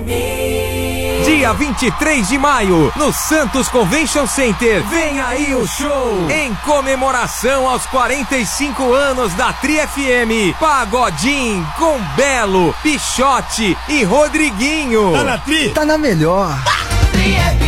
Dia 23 de maio, no Santos Convention Center, vem aí o show! Em comemoração aos 45 anos da Tri FM, Pagodinho com Belo, Pichote e Rodriguinho. Tá na Tri? Tá na melhor. Tri FM.